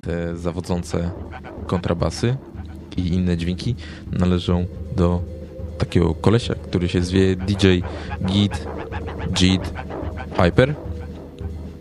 te zawodzące kontrabasy i inne dźwięki należą do takiego kolesia, który się zwie DJ Gid Piper.